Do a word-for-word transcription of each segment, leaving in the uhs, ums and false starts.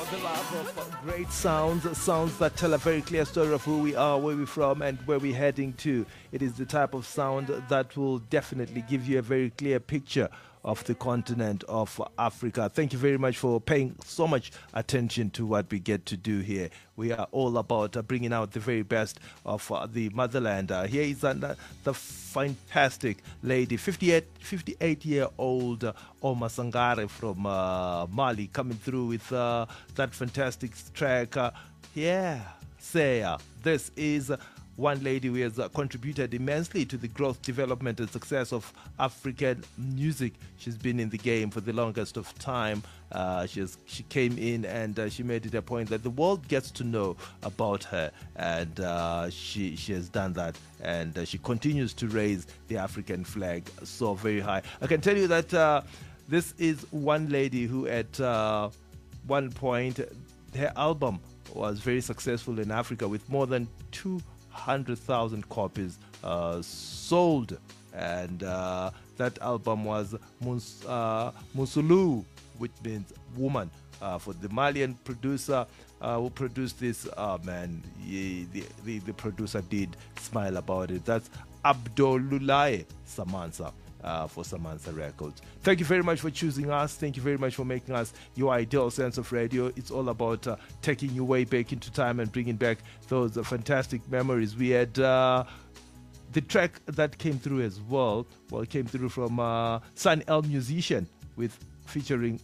the love of great sounds, sounds that tell a very clear story of who we are, where we're from, and where we're heading to. It is the type of sound that will definitely give you a very clear picture of the continent of Africa. Thank you very much for paying so much attention to what we get to do here. We are all about uh, bringing out the very best of uh, the motherland. Uh, here is uh, the fantastic lady, fifty-eight-year-old uh, Oma Sangare from uh, Mali, coming through with uh, that fantastic track. Uh, yeah, Saya. This is... Uh, one lady who has uh, contributed immensely to the growth, development, and success of African music. She's been in the game for the longest of time. Uh, she, has, she came in and uh, she made it a point that the world gets to know about her, and uh, she she has done that, and uh, she continues to raise the African flag so very high. I can tell you that uh, this is one lady who at uh, one point, her album was very successful in Africa with more than two hundred thousand copies uh, sold, and uh, that album was Mus- uh, Musulu, which means woman, uh, for the Malian producer uh, who produced this. Oh man, yeah, the, the, the producer did smile about it. That's Abdolulaye Samansa. Uh, for Samansa Records. Thank you very much for choosing us. Thank you very much for making us your ideal sense of radio. It's all about uh, taking you way back into time and bringing back those uh, fantastic memories. We had uh, the track that came through as well. Well, it came through from uh, Sun El Musician with featuring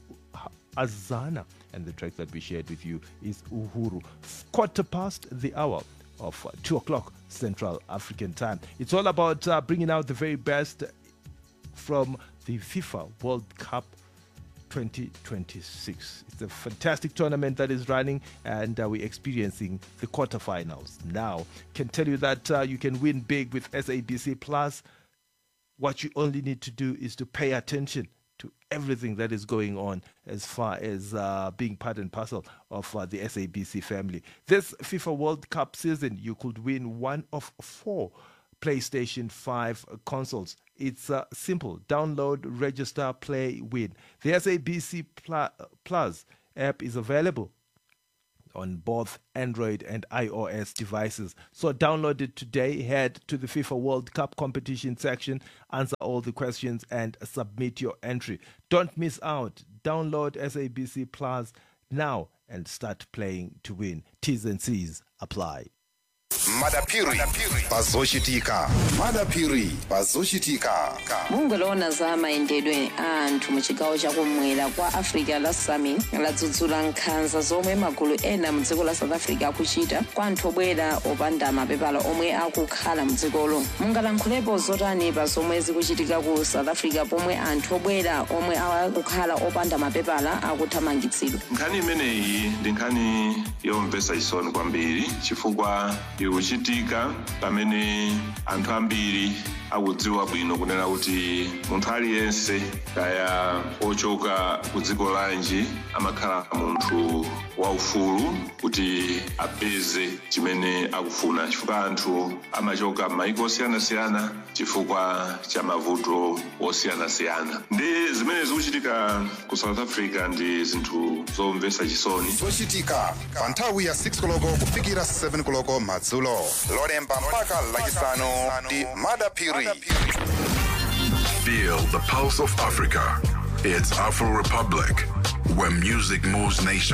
Azana, and the track that we shared with you is Uhuru. Quarter past the hour of uh, two o'clock Central African time. It's all about uh, bringing out the very best from the FIFA World Cup twenty twenty-six. It's a fantastic tournament that is running, and uh, we're experiencing the quarterfinals now. Can tell you that uh, you can win big with S A B C Plus. What you only need to do is to pay attention to everything that is going on as far as uh, being part and parcel of uh, the S A B C family. This FIFA World Cup season, you could win one of four PlayStation five consoles. It's uh, simple. Download, register, play, win. The S A B C Plus app is available on both Android and iOS devices. So download it today, head to the FIFA World Cup competition section, answer all the questions, and submit your entry. Don't miss out. Download S A B C Plus now and start playing to win. T's and C's apply. Madapiri bazoshitika Madapiri bazoshitika mungolona za maendedwe anthu mu chigawo chakumwera kwa Africa la Sami ladzudzula nkhanza zomwe magulu ena mu dziko la South Africa akuchita kwa anthu obwera opanda mapepala omwe akukhala mu dzikolo. Mungalankhulepo zotani pa zomwe zikuchitika ku South Africa pomwe anthu obwera omwe akukhala opanda mapepala akuthamangitsidwa? Nkhani imeneyi ndi nkhani yomvetsa chisoni kwambiri chifukwa ikuchitika pamene anthu ambiri akudziwa bwino kunena kuti munthu aliyense kaya ochoka ku dziko lanji amakhala munthu waufulu kuti apeze chimene akufuna, chifukwa anthu amachoka m'mayiko osiyanasiyana chifukwa cha mavuto osiyanasiyana. Ndi zimene zikuchitika ku South Africa ndi zinthu zomvetsa chisoni. zochitika pa nthawi ya six koloko kufikira seven koloko madzulo, lolemba mpaka lachisanu ndi Madapiri. Feel the pulse of Africa. It's Afro Republic, where music moves nations.